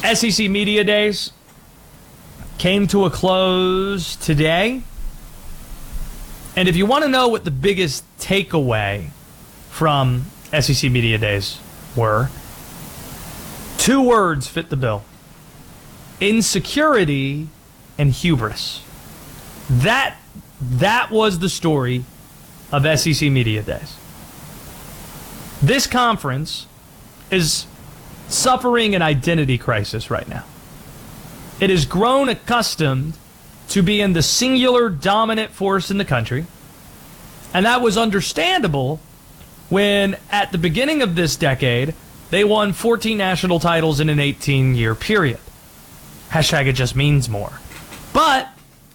SEC Media Days came to a close today. And if you want to know what the biggest takeaway from SEC Media Days were, 2 words fit the bill: insecurity and hubris. That was the story of SEC Media Days. This conference is suffering an identity crisis right now. It has grown accustomed to being the singular dominant force in the country, and that was understandable when, at the beginning of this decade, they won 14 national titles in an 18-year period. Hashtag it just means more. But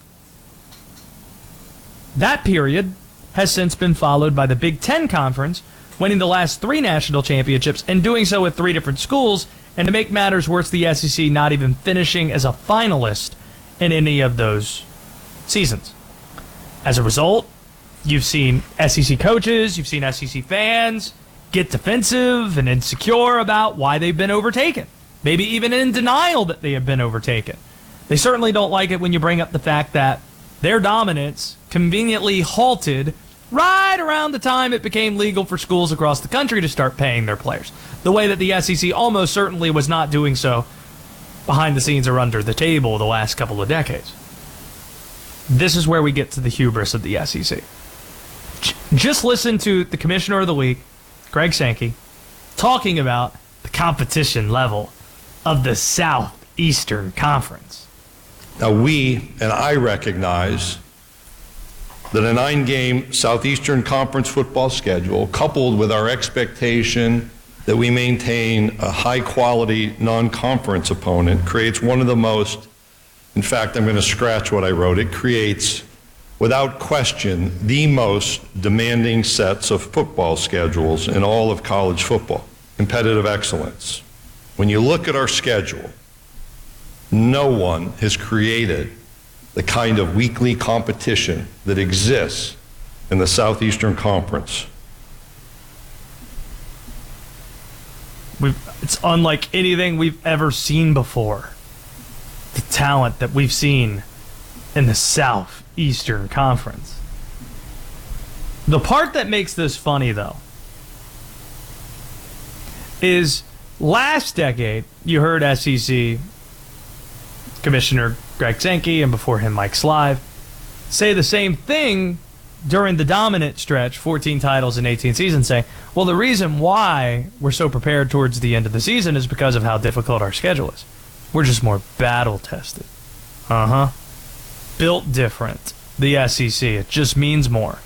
that period has since been followed by the Big Ten Conference, winning the last 3 national championships and doing so with 3 different schools, and to make matters worse, the SEC not even finishing as a finalist in any of those seasons. As a result, you've seen SEC coaches, you've seen SEC fans get defensive and insecure about why they've been overtaken, maybe even in denial that they have been overtaken. They certainly don't like it when you bring up the fact that their dominance conveniently halted right around the time it became legal for schools across the country to start paying their players, the way that the SEC almost certainly was not doing so behind the scenes or under the table the last couple of decades. This is where we get to the hubris of the SEC. Just listen to the Commissioner of the Week, Greg Sankey, talking about the competition level of the Southeastern Conference. Now we, and I recognize that a 9-game Southeastern Conference football schedule, coupled with our expectation that we maintain a high-quality non-conference opponent, creates one of the most, in fact, I'm going to scratch what I wrote, it creates, without question, the most demanding sets of football schedules in all of college football. Competitive excellence. When you look at our schedule, no one has created the kind of weekly competition that exists in the Southeastern Conference. It's unlike anything we've ever seen before. The talent that we've seen in the Southeastern Conference. The part that makes this funny, though, is last decade you heard SEC Commissioner Greg Sankey, and before him Mike Slive, say the same thing during the dominant stretch, 14 titles in 18 seasons, saying, well, the reason why we're so prepared towards the end of the season is because of how difficult our schedule is. We're just more battle-tested. Built different, the SEC. It just means more.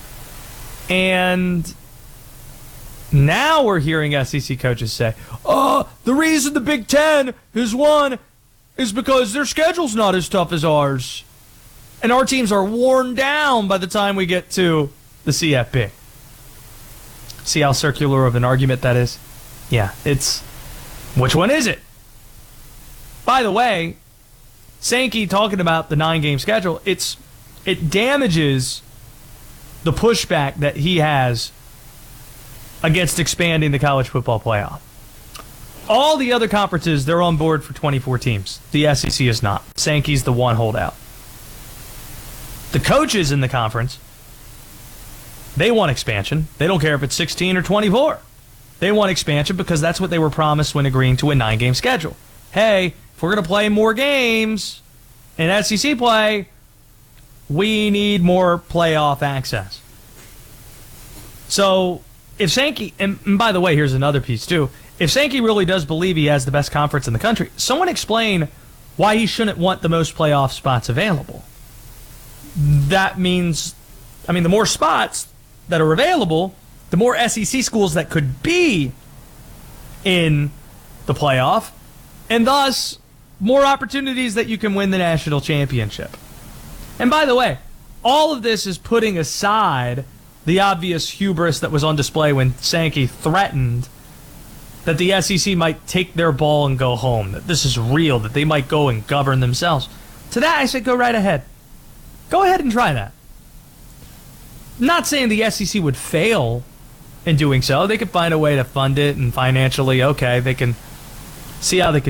And now we're hearing SEC coaches say, the reason the Big Ten has won is because their schedule's not as tough as ours. And our teams are worn down by the time we get to the CFP. See how circular of an argument that is? Yeah, it's, which one is it? By the way, Sankey talking about the 9-game schedule, it damages the pushback that he has against expanding the college football playoff. All the other conferences, they're on board for 24 teams. The SEC is not. Sankey's the one holdout. The coaches in the conference, they want expansion. They don't care if it's 16 or 24. They want expansion because that's what they were promised when agreeing to a 9-game schedule. Hey, if we're going to play more games in SEC play, we need more playoff access. So if Sankey, and by the way, here's another piece too. If Sankey really does believe he has the best conference in the country, someone explain why he shouldn't want the most playoff spots available. That means, the more spots that are available, the more SEC schools that could be in the playoff, and thus more opportunities that you can win the national championship. And by the way, all of this is putting aside the obvious hubris that was on display when Sankey threatened that the SEC might take their ball and go home, that this is real, that they might go and govern themselves. To that, I said, go right ahead. Go ahead and try that. I'm not saying the SEC would fail in doing so. They could find a way to fund it, and financially, okay, they can see how they can